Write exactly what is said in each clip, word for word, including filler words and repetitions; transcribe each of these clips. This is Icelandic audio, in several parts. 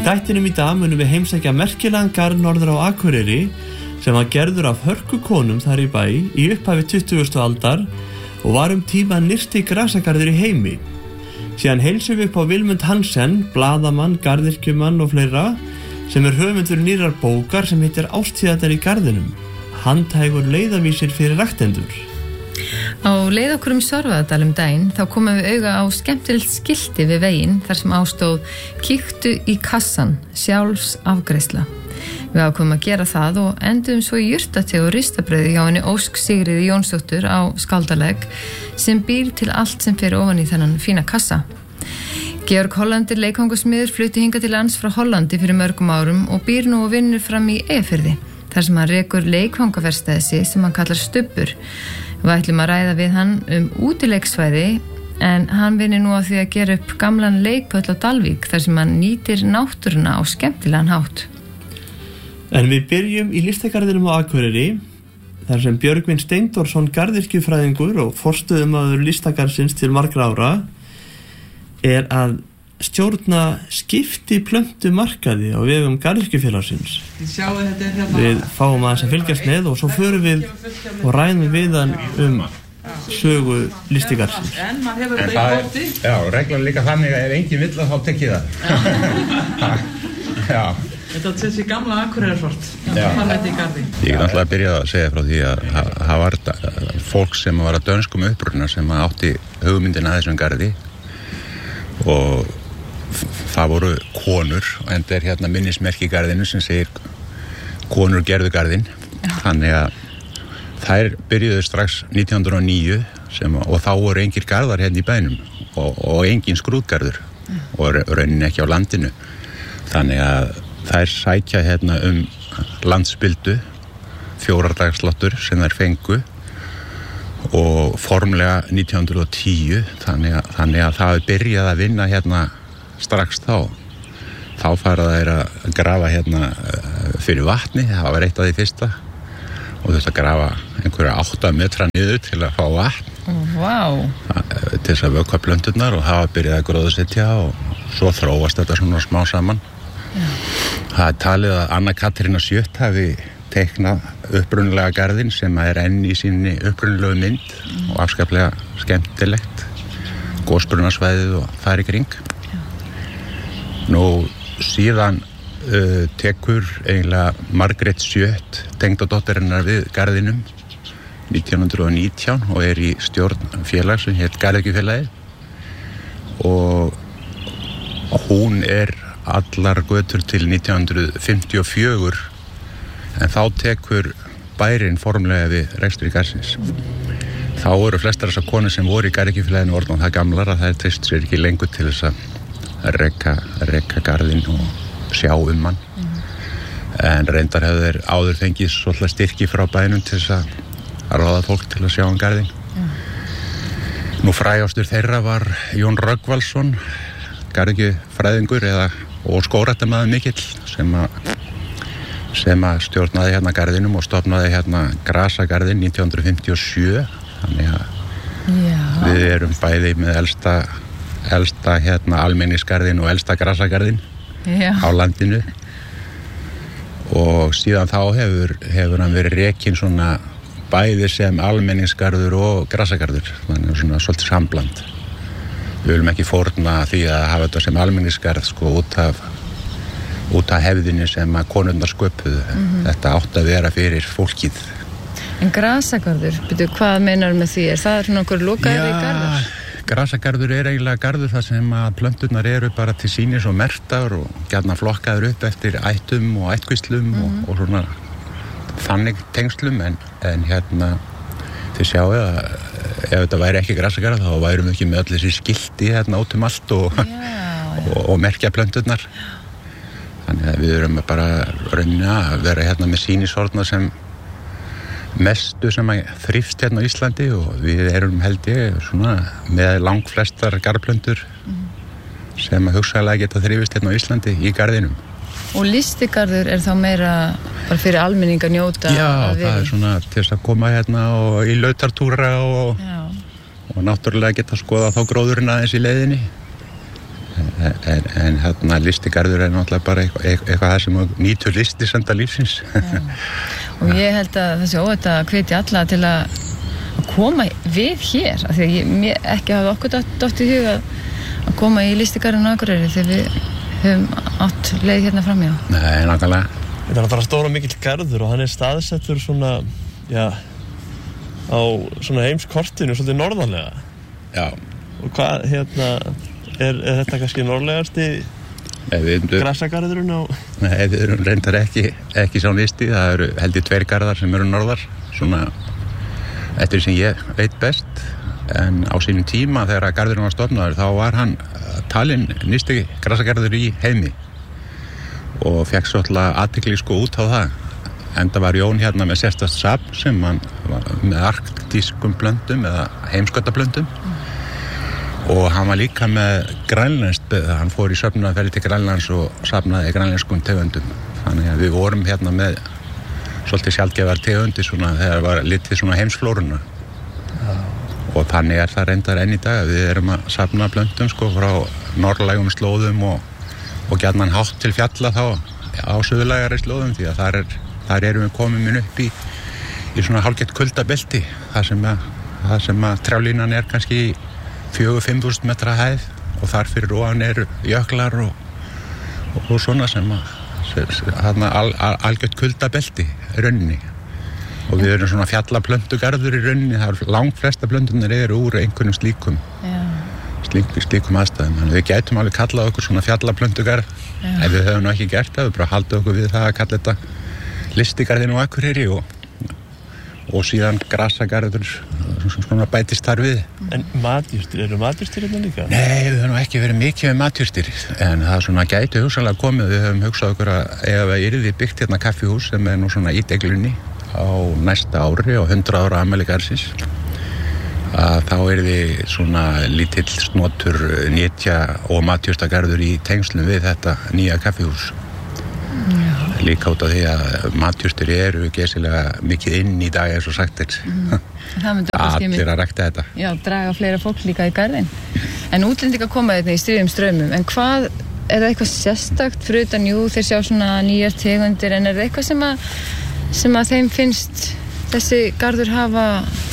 þættinum í dag munum við heimsækja merkilegan garð norður á Akureyri sem var gerður af hörkukonum þar í bæ í upphafi tuttugustu aldar og var um tíma nyrsti grasagarður í heimi. Síðan heilsum við upp á Vilmund Hansen, blaðamann, garðyrkjumann og fleira, sem er höfundur nýrrar bókar sem heitir Ástíðarnar í garðinum, handhægur leiðavísir fyrir ræktendur. Á leið okkur um Svarfaðardal um daginn þá komum við auga á skemmtilegt skilti við veginn þar sem ástóð kíktu í kassan, sjálfsafgreiðsla. Við ákveðum að gera það og endum svo í jurtateg og ristabrauði hjá henni Ósk Sigríði Jónsdóttur á Skaldalegg sem býr til allt sem fer ofan í þennan fína kassa. Georg Hollandir leikvangusmiður flutti hingað til lands frá Hollandi fyrir mörgum árum og býr nú og vinnur fram í Eyjafirði þar sem hann rekur leikvangaverkstæði sem hann kallar Stubbur. Við ætlum að ræða við hann um útileiksvæði en hann vinnur nú á því að gera upp gamlan leikvöll á Dalvík þar sem hann nýtir náttúruna á skemmtilegan hátt. En við byrjum í listagarðinum á Akureyri þar sem Björgvin Steindórsson garðyrkjufræðingur og forstöðumaður listagarðsins til margra ára er að stjórna skipti plöntu markaði á vegum garðyrkjufélagsins. Við fáum aðeins að fylgjast með og svo förum við og ræðum við hann um sögu listagarðsins. En það er, já, reglan líka þannig að ef enginn vill að þá tekið það. Já. Þetta er þessi gamla Akureyrarfort. Það veit í garði. Ég er náttúrulega að byrja að segja frá því að það var fólk sem var að dönskum uppruna sem átti hugmyndin að þessum garði og það voru konur en það er hérna minnismerki í garðinu sem segir konur gerðu garðinn. Þannig að þær byrjuðu strax nítján hundruð og níu sem, og þá voru engir garðar hérna í bænum og, og engin skrúðgarður og rauninni ekki á landinu. Þannig að þær sækja hérna um landspildu fjórardagslottur sem þær fengu og formlega nítján hundruð og tíu þannig að, þannig að það er byrjað að vinna hérna strax þá. Þá fara þær að grafa hérna fyrir vatni, það var eitt af því fyrsta og þetta grafa einhverja átta metra niður til að fá vatn. Wow. Til þess að vökva plönturnar og það var byrjað að gróðursetja og svo þróast þetta svona smá saman. Já. Það er talið að Anna Katrína Sjött hafi teiknað upprunalega garðinn sem er enn í sinni upprunalegu mynd mm. og afskaplega skemmtilegt gosbrunasvæðið og þar í kring. Já. Nú síðan uh, tekur eiginlega Margrét Sjött tengdadóttirinnar við garðinum nítján hundruð og nítján og er í stjórn félags sem hét Garðyrkjufélagið og hún er allar götur til nítján hundruð fimmtíu og fjögur en þá tekur bærinn formlega við rekstri garðsins. Þá eru flestar þessar konur sem voru í Garðyrkjufélaginu orðnar það gamlar að það treyst sér ekki lengur til þess að reka, reka garðinn og sjá um hann. Mm. En reyndar hefur þeir áður fengið svolítið styrki frá bænum til þess að, að ráða fólk til að sjá um garðinn. Mm. Nú frægastur þeirra var Jón Rögnvaldsson, garðyrkjufræðingur eða og skógræktarmaður mikill sem að sem að stjórnaði hérna garðinum og stofnaði hérna grasagarðinn nítján hundruð fimmtíu og sjö þannig að Já. Við erum bæði með elsta elsta hérna almenningsgarðinn og elsta grasagarðinn Já. Á landinu og síðan þá hefur hefur hann verið rekinn svona bæði sem almenningsgarður og grasagarður þannig svona svolítið sambland. Við viljum ekki fórna því að hafa þetta sem almenningsgarð sko út af út af hefðinni sem að konurnar sköpuðu. Mm-hmm. Þetta átt að vera fyrir fólkið. En grasagarður, byrju, hvað meinar með því? Er það svona okkur lokaðri garður? Já, grasagarður er eiginlega garður þar sem að plönturnar eru bara til sýnis og merktar og gjarnan flokkaður upp eftir ættum og ættkvíslum mm-hmm. og, og svona þannig tengslum en, en hérna þið sjáu að ef þetta væri ekki grasagarð þá værum við ekki með öll þessi skilti hérna út um allt og, já, já. og, og merkja plönturnar. Þannig að við erum bara rauninni að vera hérna með sýnishorna sem mestu sem að þrífst hérna á Íslandi og við erum held ég svona með langflestar garðplöntur mm. sem að hugsanlega geta þrífist hérna á Íslandi í garðinum. Og listigarður er þá meira bara fyrir almenning að njóta? Já, að það er svona til þess að koma hérna og í lautartúra og, og náttúrulega geta skoða þá gróðurinn aðeins í leiðinni. en, en hérna listigarður er náttúrulega bara eitthvað, eitthvað það sem nýtur listisenda lífsins. Og ég held að þessi óvægt að hvetja alla til að koma við hér, af því að ég, mér, ekki hafa okkur dott í hug að, að koma í listigarðinu á Akureyri þegar við höfum átt leið hérna framjá. Nei, nákvæmlega. Þetta er náttúrulega stóra mikill garður og hann er staðsettur svona, já, á svona heimskortinu, svolítið norðarlega. Já. Og hvað, hérna, er, er þetta kannski norðlegasti grasagarðurinn á? Nei, við erum reyndar ekki, ekki sá listi, það eru heldur tveir garðar sem eru norðar, svona eftir sem ég veit best, en á sínum tíma þegar garðurinn var stofnaður þá var hann talinn nýsti grasagarður í heimi og fekk svolítið athygli sko út á það. Enda var Jón hérna með sérstakt safn sem hann með arktískum blöndum eða heimskautablöndum og hann var líka með grænlenskt, hann fór í söfnunarferð til Grænlands og safnaði grænlenskum tegundum. Þannig að við vorum hérna með svolítið sjaldgæfar tegundir svona þegar var litið svona heimsflóruna. Já. Og þannig er það reyndar enn í dag. Við erum að safna blöndum sko frá norðlægum slóðum og, og gjarnan hátt til fjalla þá á suðlægari slóðum því að þar, er, þar erum við komin upp í, í svona hálfgett kuldabelti þar sem að, þar sem að trjálínan er kannski fjögur til fimm þúsund metra hæð og þar fyrir ofan eru jöklar og, og, og svona sem að þarna al, al, algjört kuldabelti rauninni og við erum svona fjallaplöntugarður í rauninni, það er langt flesta plöntunar eru úr einhvernum slíkum slík, slíkum aðstæðum, þannig við gætum alveg kallað okkur svona fjallaplöntugarð ef við höfum nú ekki gert það, við bara haldum okkur við það að kalla þetta listigarðinu á Akureyri og, og síðan grasagarður svona bætist þar við. En matjurtir, eru matjurtir hérna líka? Nei, við höfum ekki verið mikið með matjurtir en það svona gæti hugsanlega komið, við höfum hugsað okkur að ef við yrði byggt hérna kaffihús sem er nú svona í deglunni á næsta ári og hundrað ára afmæli garðsins að þá yrði svona lítill snotur netja og matjurtagarður í tengslum við þetta nýja kaffihús. Já. Líka út af því að matjurtir eru geysilega mikið inn í dag eins og sagt er. Mm. Allir að rækta þetta. Já, draga fleira fólk líka í garðinn. En útlendingar koma þetta í stríðum strömmum, en hvað, er það eitthvað sérstakt fyrir utan, jú, þeir sjá svona nýjar tegundir, en er það eitthvað sem að, sem að þeim finnst þessi garður hafa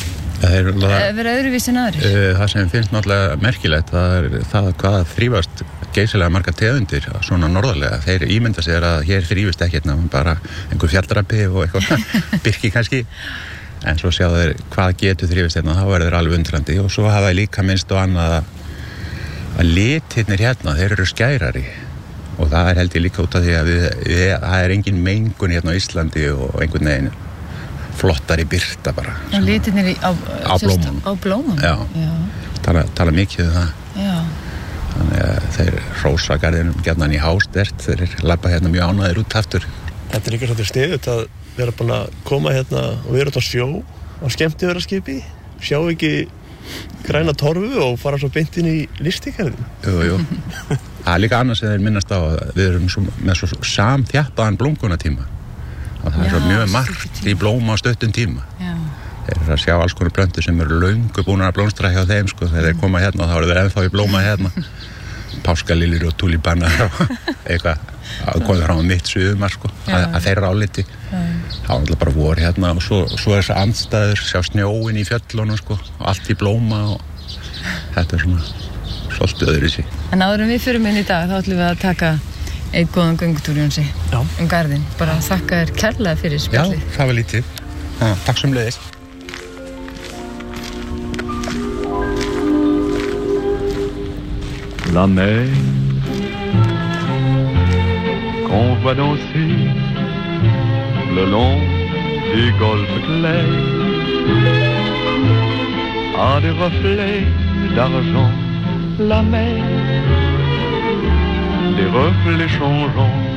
verið öðruvísi en aðrir? Það sem finnst náttúrulega merkilegt, það er það hvað þrífast geysilega margar tegundir svona norðarlega. Þeir ímynda sér að hér þrífist ekkert nema bara einhver fjalldrapi og eitthvað birki kannski. En svo sjá þeir hvað getur þrífist hérna, þá er þeir alveg undrandi og svo hafa þeir líka minnst og annað að litirnir hérna, þeir eru skærari og það er held ég líka út af því að við, við, það er engin mengun hérna á Íslandi og einhvern veginn flottari birta bara. Og litirnir á, á blómum. Á blómum? Já, Já. Tala, tala mikið um það. Já. Þannig að þeir rósa garðinum gjarnan í hástert, þeir labba hérna mjög ánægðir út aftur. Þetta er líka svolítið sniðugt að vera búin að koma hérna og vera út á sjó á skemmtiferðaskipi, sjá ekki græna torfu og fara svo beint inn í listigarðinu. Jú, jú. Það er líka annars sem þeir minnast á að við erum svo, með svo samþjappaðan blómgunatíma og það er svo mjög margt í blóma á stöttum tíma. Já. Þeir eru að sjá alls konar plöntur sem eru löngu búin að blómstra hjá þeim sko, þegar þeir koma hérna og þá eru þeir ennþá í blóma hérna. Páskaliljur og túlípanar og eitthvað að koma frá mitt suðumar sko, að, að þeirra áliti. Það var alltaf bara vor hérna og svo, svo er þessar andstæður, sjá snjóin í fjöllunum sko, og allt í blóma og þetta er svona svolítið öðru sig. En áður en við förum inn í dag, þá ætlum við að taka einn góðan göngutúr, Jónsi, um garðinn. Bara þakka þér kærlega fyrir spjallið. Já, það var lítið. Ha, takk sömuleiðis. La mer qu'on voit danser le long du golfe clair a des reflets d'argent. La mer, des reflets changeants